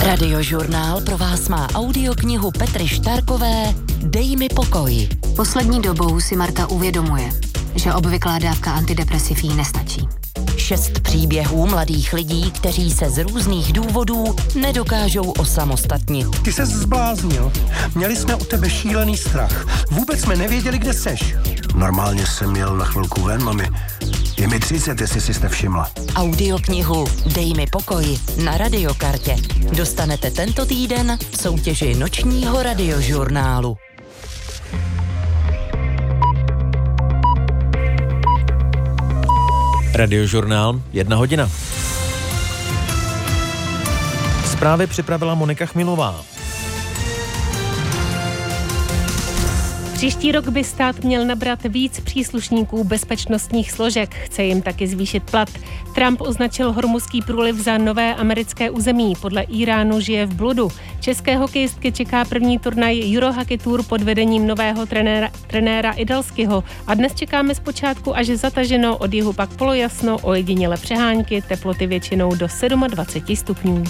Radiožurnál pro vás má audioknihu Petry Štárkové Dej mi pokoj. Poslední dobou si Marta uvědomuje, že obvyklá dávka antidepresiv jí nestačí. 6 příběhů mladých lidí, kteří se z různých důvodů nedokážou osamostatnit. Ty ses zbláznil. Měli jsme u tebe šílený strach. Vůbec jsme nevěděli, kde seš. Normálně jsem jel na chvilku ven, mami. Je mi 30, jestli jsi nevšimla. Audioknihu Dej mi pokoj na Radiokartě dostanete tento týden v soutěži nočního radiožurnálu. Radiožurnál 1 hodina. Zprávy připravila Monika Chmilová. Příští rok by stát měl nabrat víc příslušníků bezpečnostních složek, chce jim taky zvýšit plat. Trump označil Hormuzský průliv za nové americké území, podle Íránu žije v bludu. České hokejistky čeká první turnaj Eurohockey Tour pod vedením nového trenéra Idalskyho a dnes čekáme zpočátku až zataženo, od jihu pak polojasno, ojediněle přehánky, teploty většinou do 27 stupňů.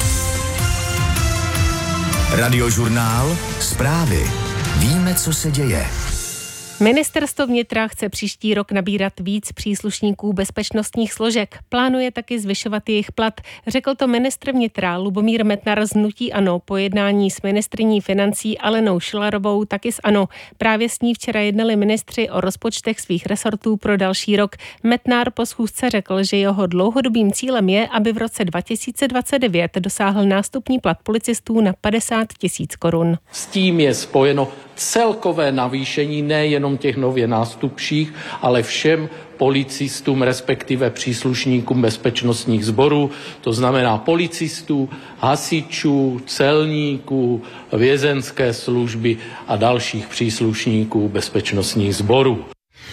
Radiožurnál, zprávy. Víme, co se děje. Ministerstvo vnitra chce příští rok nabírat víc příslušníků bezpečnostních složek. Plánuje taky zvyšovat jejich plat. Řekl to ministr vnitra Lubomír Metnar z hnutí ANO po jednání s ministryní financí Alenou Schillerovou, taky z ANO. Právě s ní včera jednali ministři o rozpočtech svých resortů pro další rok. Metnar po schůzce řekl, že jeho dlouhodobým cílem je, aby v roce 2029 dosáhl nástupní plat policistů na 50 000 korun. S tím je spojeno celkové navýšení nejenom těch nově nástupších, ale všem policistům, respektive příslušníkům bezpečnostních sborů, to znamená policistů, hasičů, celníků, vězeňské služby a dalších příslušníků bezpečnostních sborů.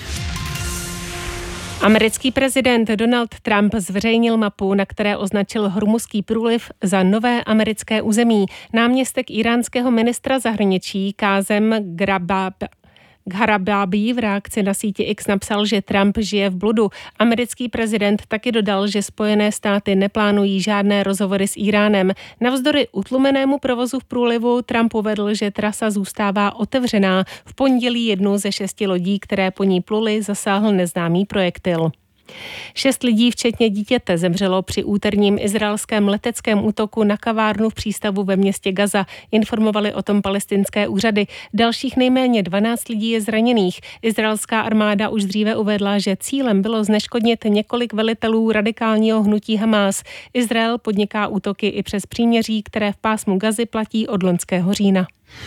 Americký prezident Donald Trump zveřejnil mapu, na které označil Hormuzský průliv za nové americké území. Náměstek íránského ministra zahraničí Kázem Gharabábí v reakci na síti X napsal, že Trump žije v bludu. Americký prezident taky dodal, že Spojené státy neplánují žádné rozhovory s Íránem. Navzdory utlumenému provozu v průlivu Trump uvedl, že trasa zůstává otevřená. V pondělí jednu ze 6 lodí, které po ní pluly, zasáhl neznámý projektil. 6 lidí, včetně dítěte, zemřelo při úterním izraelském leteckém útoku na kavárnu v přístavu ve městě Gaza. Informovali o tom palestinské úřady. Dalších nejméně 12 lidí je zraněných. Izraelská armáda už dříve uvedla, že cílem bylo zneškodnit několik velitelů radikálního hnutí Hamás. Izrael podniká útoky i přes příměří, které v pásmu Gazy platí od loňského října.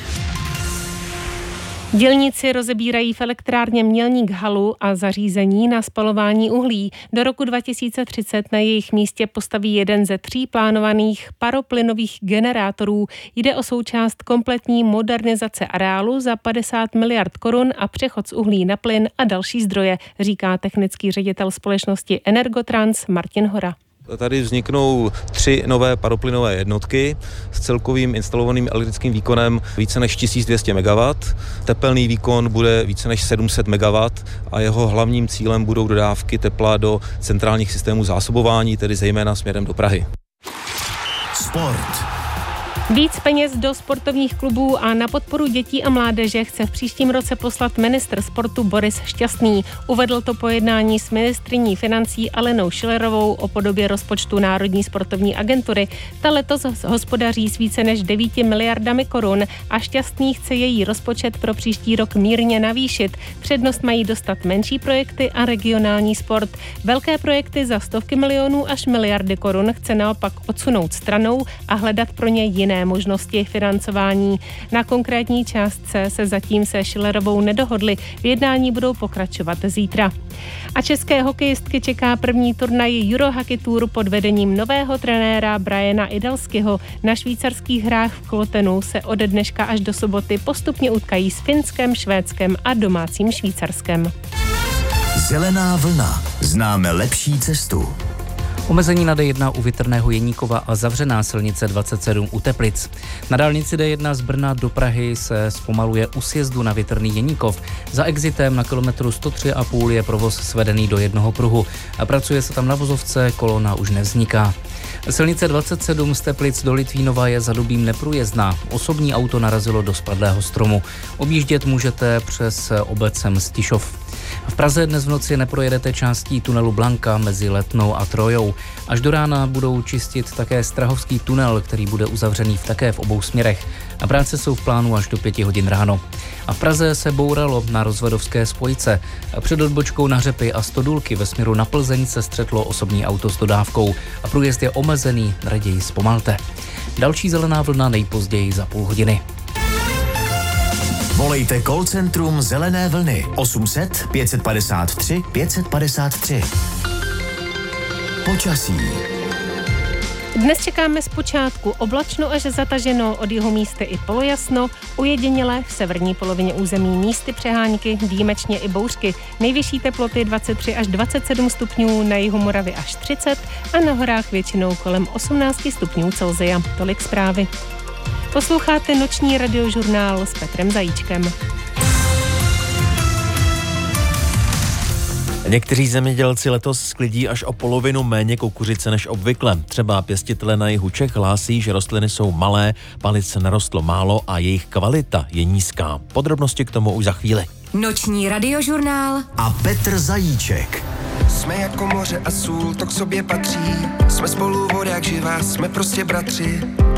Dělníci rozebírají v elektrárně Mělník halu a zařízení na spalování uhlí. Do roku 2030 na jejich místě postaví jeden ze 3 plánovaných paroplynových generátorů. Jde o součást kompletní modernizace areálu za 50 miliard korun a přechod z uhlí na plyn a další zdroje, říká technický ředitel společnosti Energotrans Martin Hora. Tady vzniknou 3 nové paroplynové jednotky s celkovým instalovaným elektrickým výkonem více než 1200 MW. Tepelný výkon bude více než 700 MW a jeho hlavním cílem budou dodávky tepla do centrálních systémů zásobování, tedy zejména směrem do Prahy. Sport. Víc peněz do sportovních klubů a na podporu dětí a mládeže chce v příštím roce poslat ministr sportu Boris Šťastný. Uvedl to po jednání s ministryní financí Alenou Schillerovou o podobě rozpočtu Národní sportovní agentury. Ta letos hospodaří s více než 9 miliardami korun a Šťastný chce její rozpočet pro příští rok mírně navýšit. Přednost mají dostat menší projekty a regionální sport. Velké projekty za stovky milionů až miliardy korun chce naopak odsunout stranou a hledat pro ně jiné možnosti financování. Na konkrétní částce se zatím se Schillerovou nedohodli. V jednání budou pokračovat zítra. A české hokejistky čeká první turnaj Eurohockey Tour pod vedením nového trenéra Briana Idalskyho. Na švýcarských hrách v Klotenu se ode dneška až do soboty postupně utkají s Finskem, Švédskem a domácím Švýcarskem. Zelená vlna. Známe lepší cestu. Omezení na D1 u Větrného Jeníkova a zavřená silnice 27 u Teplic. Na dálnici D1 z Brna do Prahy se zpomaluje u sjezdu na Větrný Jeníkov. Za exitem na kilometru 103,5 je provoz svedený do jednoho pruhu. A pracuje se tam na vozovce, kolona už nevzniká. Silnice 27 z Teplic do Litvínova je za Dubím neprůjezdná. Osobní auto narazilo do spadlého stromu. Objíždět můžete přes obec Mstišov. V Praze dnes v noci neprojedete částí tunelu Blanka mezi Letnou a Trojou. Až do rána budou čistit také Strahovský tunel, který bude uzavřený také v obou směrech. A práce jsou v plánu až do 5 hodin ráno. A v Praze se bouralo na rozvodovské spojce. Před odbočkou na Řepy a Stodůlky ve směru na Plzeň se střetlo osobní auto s dodávkou a průjezd je omezený, raději zpomalte. Další zelená vlna nejpozději za půl hodiny. Volejte call centrum Zelené vlny 800 553 553. Počasí. Dnes čekáme zpočátku oblačno až zataženo, od jihu místy i polojasno, ujediněle v severní polovině území místy přehánky, výjimečně i bouřky. Nejvyšší teploty 23 až 27 stupňů, na jihu Moravy až 30 a na horách většinou kolem 18 stupňů Celsia. Tolik zprávy. Posloucháte noční radiožurnál s Petrem Zajíčkem. Někteří zemědělci letos sklidí až o polovinu méně kukuřice než obvykle. Třeba pěstitelé na jihu Čech hlásí, že rostliny jsou malé, palic narostlo málo a jejich kvalita je nízká. Podrobnosti k tomu už za chvíli. Noční radiožurnál A Petr Zajíček. Jsme jako moře a sůl, to k sobě patří. Jsme spolu voda jak živá, jsme prostě bratři.